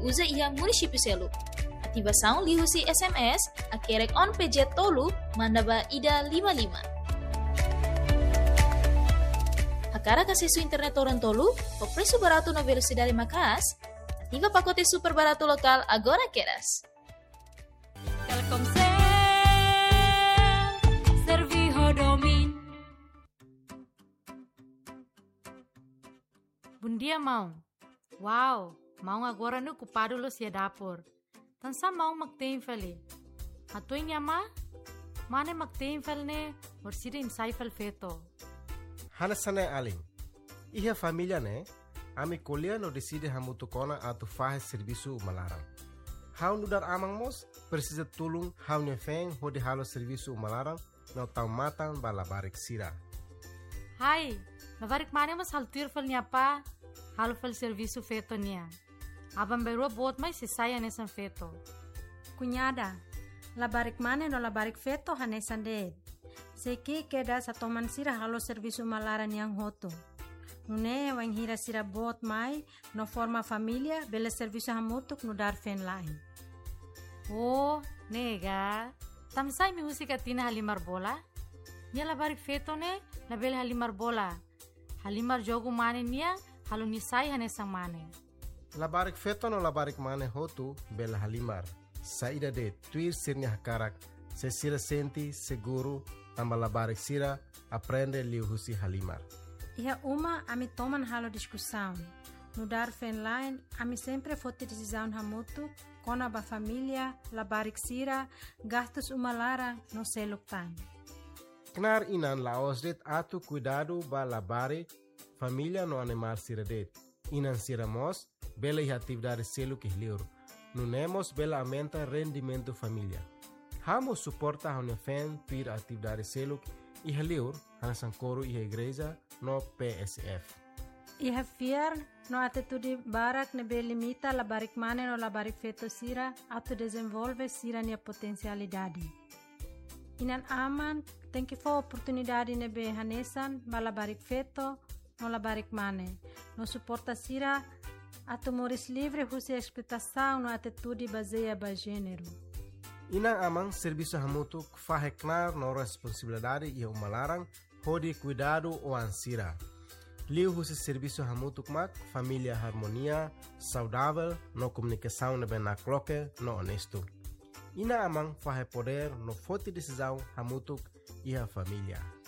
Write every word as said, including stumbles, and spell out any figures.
usa ia munisipio Selu. Ativação lihusi S M S, a kerek on P J tolu, mandaba ida lima lima. Hakara kasih su internet orang tolu, o preço barato na velocidade macas, ativa pacote super barato lokal agora queras. Telkomsel, Serviho Domin. Bom dia, mão. Uau, mão agora no ocupado lo sia dapur. Tansa mão magteenfeli. Atoy niya ma? Mane magteenfel ne, or sida insaifel feto. Hanasane aling. Iha família ne, ami kolia no decide hamutu kona atu fahe serviço malarang. Hau nudar amang mos, precisa tulung hau nefeng hodi halo serviço malarang, no tau matang balabarik sira. Hai, labarik mane mas haltir fel niya pa, halo fel serviço feto niya. Abang berua bot mai si saya nesan feto. Cunhada, labarik mane no labarik feto hanesan de. Seki keda sa toman sira halo serviço malaran yang hoto. Nune wang hira sira bot mai no forma familia bele serviço hamutuk no dar fen lain. Oh, nega. Tamsay mi husi katina halimar bola? Nia labarik feto ne, labele halimar bola. Halimar jogo mane niya, halo nisay hanesang mane. Labarik feto no labarik mane hotu bela halimar. Saida de tuir sirnya hakarak, se sira senti seguro tamba labarik sira aprende liu husi halimar. Iha uma ami toman halo discussão. No dar fen line, ami sempre fote decisão hamutu, kona ba família, labarik sira, gastos uma lara no seluk time. Knar inan laos det atu cuidado ba labarik família no animal sira det. Inan sira mos, bela e atividade selo que liur. Nunemos bela aumenta rendimento família. Hamo suporta a unefen pir atividade selo e liur, hanasan coro e igreja no P S F. Iha fiar no atitude barak nebe limita labarik mane no labarik feto sira atu desenvolve sira nia potencialidade. Inan aman, tem que for oportunidade nebe hanesan ba labarik feto no labarik mane. No suporta sira atu moris livre husi expectação no atitude baseia ba gênero. Inang amang serviço hamutu faheknar no responsabilidade e umalarang hodi cuidado o ansira. Liu husi serviço hamutu mak família harmonia, saudável, no comunicação nebe na cloque, no honesto. Ina amang fahe poder no forte decisão hamutu e a família.